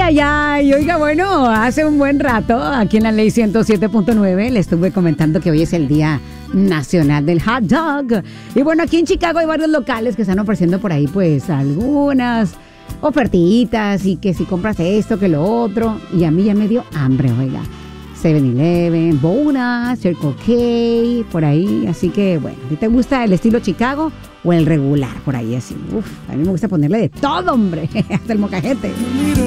ay, ay. Oiga, bueno, hace un buen rato, aquí en la Ley 107.9, le estuve comentando que hoy es el Día Nacional del Hot Dog. Y bueno, aquí en Chicago hay varios locales que están ofreciendo por ahí, pues, algunas ofertitas y que si compras esto, que lo otro. Y a mí ya me dio hambre, oiga. 7-Eleven, Bonus, Circle K, por ahí. Así que, bueno, ¿a ti te gusta el estilo Chicago o el regular? Por ahí así. Uf, a mí me gusta ponerle de todo, hombre. Hasta el mocajete.